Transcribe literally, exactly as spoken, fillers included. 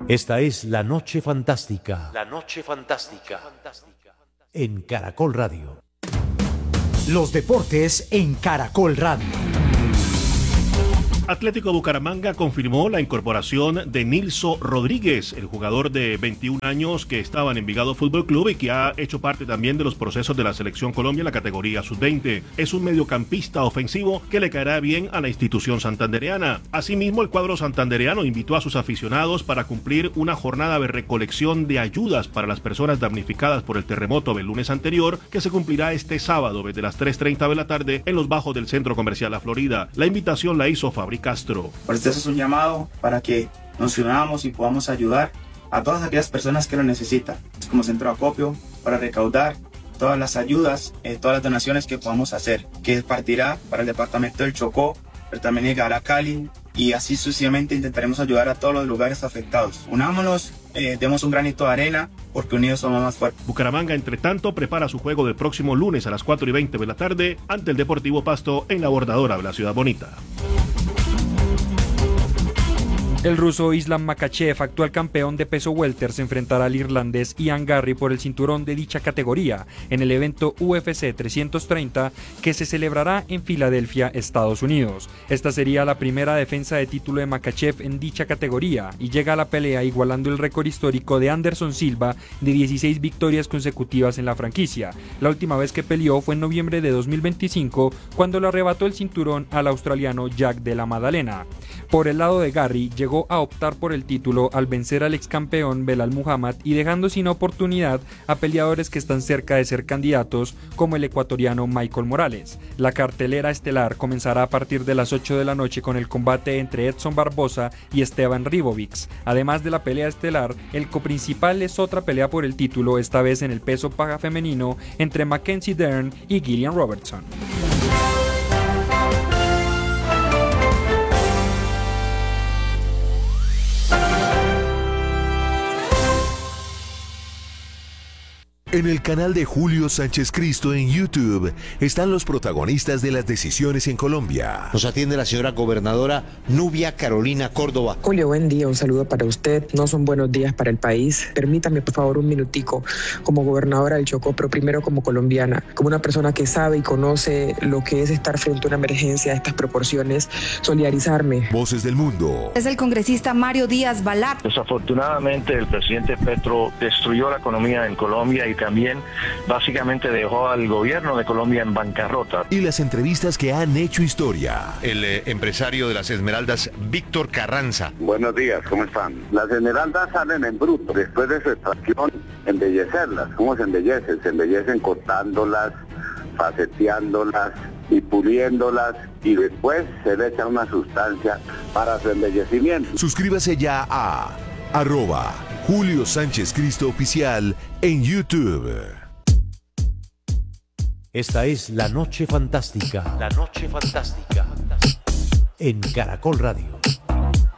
Esta es La Noche Fantástica. La Noche Fantástica. En Caracol Radio. Los deportes en Caracol Radio. Atlético Bucaramanga confirmó la incorporación de Nilson Rodríguez, el jugador de veintiún años que estaba en Envigado Fútbol Club y que ha hecho parte también de los procesos de la Selección Colombia en la categoría sub veinte. Es un mediocampista ofensivo que le caerá bien a la institución santandereana. Asimismo, el cuadro santandereano invitó a sus aficionados para cumplir una jornada de recolección de ayudas para las personas damnificadas por el terremoto del lunes anterior, que se cumplirá este sábado desde las tres treinta de la tarde en los bajos del Centro Comercial La Florida. La invitación la hizo Fabri Castro. Por esto es un llamado para que nos unamos y podamos ayudar a todas aquellas personas que lo necesitan, como centro de acopio, para recaudar todas las ayudas, eh, todas las donaciones que podamos hacer, que partirá para el departamento del Chocó, pero también llegará a Cali, y así sucesivamente intentaremos ayudar a todos los lugares afectados. Unámonos, eh, demos un granito de arena, porque unidos somos más fuertes. Bucaramanga, entre tanto, prepara su juego del próximo lunes a las cuatro y veinte de la tarde ante el Deportivo Pasto en la Bordadora de la Ciudad Bonita. El ruso Islam Makhachev, actual campeón de peso welter, se enfrentará al irlandés Ian Garry por el cinturón de dicha categoría en el evento U F C trescientos treinta que se celebrará en Filadelfia, Estados Unidos. Esta sería la primera defensa de título de Makhachev en dicha categoría y llega a la pelea igualando el récord histórico de Anderson Silva de dieciséis victorias consecutivas en la franquicia. La última vez que peleó fue en noviembre de dos mil veinticinco, cuando le arrebató el cinturón al australiano Jack de la Maddalena. Por el lado de Garry, llegó a optar por el título al vencer al ex campeón Belal Muhammad y dejando sin oportunidad a peleadores que están cerca de ser candidatos, como el ecuatoriano Michael Morales. La cartelera estelar comenzará a partir de las ocho de la noche con el combate entre Edson Barbosa y Esteban Ribovics. Además de la pelea estelar, el coprincipal es otra pelea por el título, esta vez en el peso paga femenino, entre Mackenzie Dern y Gillian Robertson. En el canal de Julio Sánchez Cristo en YouTube están los protagonistas de las decisiones en Colombia. Nos atiende la señora gobernadora Nubia Carolina Córdoba. Julio, buen día, un saludo para usted. No son buenos días para el país. Permítame, por favor, un minutico como gobernadora del Chocó, pero primero como colombiana, como una persona que sabe y conoce lo que es estar frente a una emergencia de estas proporciones, solidarizarme. Voces del Mundo. Es el congresista Mario Díaz Balart. Desafortunadamente, el presidente Petro destruyó la economía en Colombia y también básicamente dejó al gobierno de Colombia en bancarrota. Y las entrevistas que han hecho historia. El eh, empresario de las Esmeraldas, Víctor Carranza. Buenos días, ¿cómo están? Las esmeraldas salen en bruto, después de su extracción, embellecerlas. ¿Cómo se embellecen? Se embellecen cortándolas, faceteándolas y puliéndolas, y después se le echa una sustancia para su embellecimiento. Suscríbase ya a arroba Julio Sánchez Cristo Oficial en YouTube. Esta es La Noche Fantástica. La Noche Fantástica. En Caracol Radio.